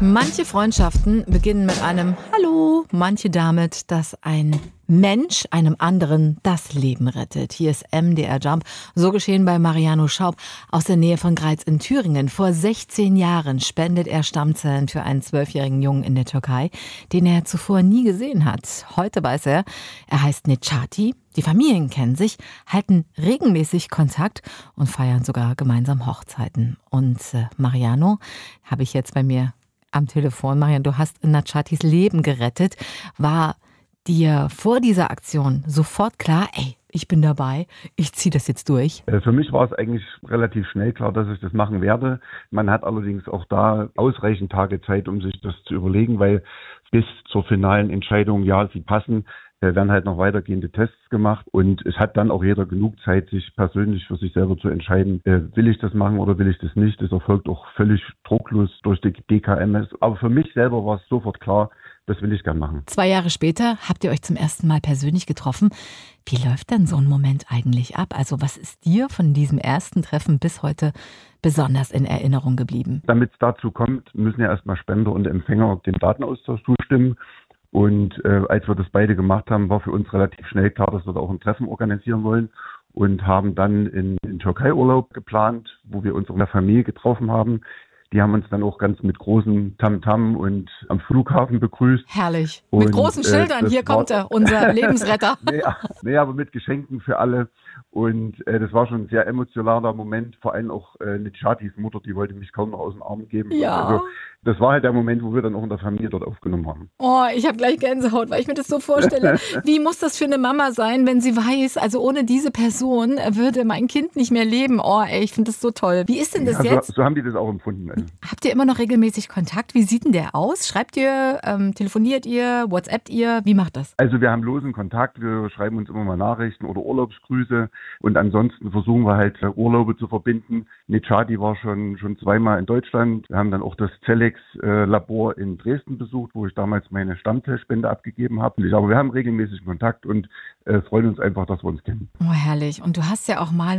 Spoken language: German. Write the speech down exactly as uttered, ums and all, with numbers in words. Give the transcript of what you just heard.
Manche Freundschaften beginnen mit einem Hallo, manche damit, dass ein Mensch einem anderen das Leben rettet. Hier ist M D R Jump. So geschehen bei Mariano Schaub aus der Nähe von Greiz in Thüringen. Vor sechzehn Jahren spendet er Stammzellen für einen zwölfjährigen Jungen in der Türkei, den er zuvor nie gesehen hat. Heute weiß er, er heißt Necati. Die Familien kennen sich, halten regelmäßig Kontakt und feiern sogar gemeinsam Hochzeiten. Und äh, Mariano habe ich jetzt bei mir am Telefon. Marian, du hast Necatis Leben gerettet. War dir vor dieser Aktion sofort klar, ey, ich bin dabei, ich ziehe das jetzt durch? Für mich war es eigentlich relativ schnell klar, dass ich das machen werde. Man hat allerdings auch da ausreichend Tage Zeit, um sich das zu überlegen, weil bis zur finalen Entscheidung, ja, sie passen, werden halt noch weitergehende Tests gemacht und es hat dann auch jeder genug Zeit, sich persönlich für sich selber zu entscheiden, äh, will ich das machen oder will ich das nicht. Das erfolgt auch völlig drucklos durch die D K M S. Aber für mich selber war es sofort klar, das will ich gern machen. Zwei Jahre später habt ihr euch zum ersten Mal persönlich getroffen. Wie läuft denn so ein Moment eigentlich ab? Also was ist dir von diesem ersten Treffen bis heute besonders in Erinnerung geblieben? Damit es dazu kommt, müssen ja erstmal Spender und Empfänger dem Datenaustausch zustimmen. Und äh, als wir das beide gemacht haben, war für uns relativ schnell klar, dass wir da auch ein Treffen organisieren wollen und haben dann in, in Türkei-Urlaub geplant, wo wir uns auch in der Familie getroffen haben. Die haben uns dann auch ganz mit großem Tamtam und am Flughafen begrüßt. Herrlich. Und, mit großen Schildern, äh, hier kommt er, unser Lebensretter. nee, nee, aber mit Geschenken für alle. Und äh, das war schon ein sehr emotionaler Moment. Vor allem auch äh, Necatis Mutter, die wollte mich kaum noch aus dem Arm geben. Ja. Also, das war halt der Moment, wo wir dann auch in der Familie dort aufgenommen haben. Oh, ich habe gleich Gänsehaut, weil ich mir das so vorstelle. Wie muss das für eine Mama sein, wenn sie weiß, also ohne diese Person würde mein Kind nicht mehr leben? Oh, ey, ich finde das so toll. Wie ist denn das ja, jetzt? So, so haben die das auch empfunden. Also. Habt ihr immer noch regelmäßig Kontakt? Wie sieht denn der aus? Schreibt ihr, ähm, telefoniert ihr, WhatsAppt ihr? Wie macht das? Also wir haben losen Kontakt, wir schreiben uns immer mal Nachrichten oder Urlaubsgrüße und ansonsten versuchen wir halt Urlaube zu verbinden. Necati war schon schon zweimal in Deutschland. Wir haben dann auch das Celex-Labor in Dresden besucht, wo ich damals meine Stammzellspende abgegeben habe. Aber wir haben regelmäßig Kontakt und äh, freuen uns einfach, dass wir uns kennen. Oh, herrlich. Und du hast ja auch mal